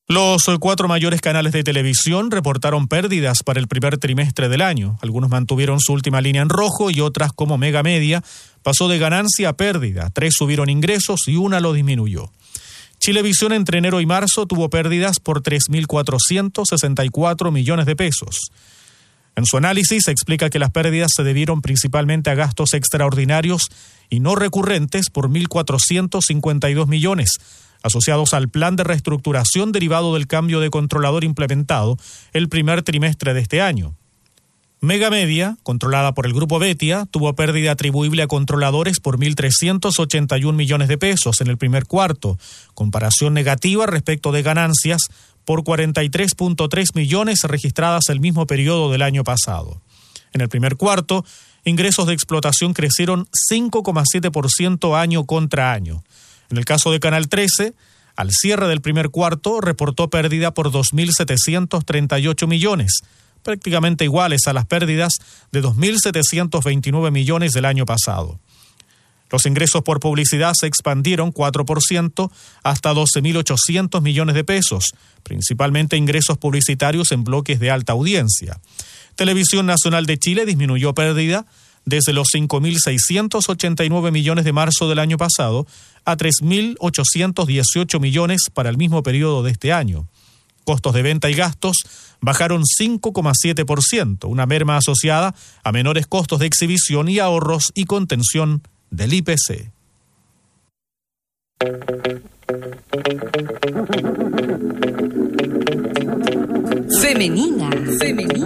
Los 4 mayores canales de televisión reportaron pérdidas para el primer trimestre del año. Algunos mantuvieron su última línea en rojo y otras, como Mega Media, pasó de ganancia a pérdida. 3 subieron ingresos y 1 lo disminuyó. Chilevisión entre enero y marzo tuvo pérdidas por 3.464 millones de pesos. En su análisis explica que las pérdidas se debieron principalmente a gastos extraordinarios y no recurrentes por 1.452 millones, asociados al plan de reestructuración derivado del cambio de controlador implementado el primer trimestre de este año. Mega Media, controlada por el grupo Betia, tuvo pérdida atribuible a controladores por 1.381 millones de pesos en el primer cuarto, comparación negativa respecto de ganancias por 43.3 millones registradas el mismo periodo del año pasado. En el primer cuarto, ingresos de explotación crecieron 5,7% año contra año. En el caso de Canal 13, al cierre del primer cuarto, reportó pérdida por 2.738 millones, prácticamente iguales a las pérdidas de 2.729 millones del año pasado. Los ingresos por publicidad se expandieron 4% hasta 12.800 millones de pesos, principalmente ingresos publicitarios en bloques de alta audiencia. Televisión Nacional de Chile disminuyó pérdida desde los 5.689 millones de marzo del año pasado a 3.818 millones para el mismo periodo de este año. Costos de venta y gastos bajaron 5,7%, una merma asociada a menores costos de exhibición y ahorros y contención del IPC. Femenina.